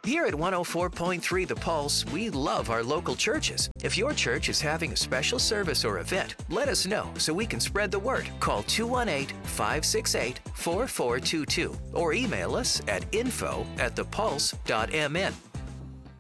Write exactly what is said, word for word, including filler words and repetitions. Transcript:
Here at one oh four point three The Pulse, we love our local churches. If your church is having a special service or event, let us know so we can spread the word. Call two one eight, five six eight, four four two two or email us at info at thepulse dot m n.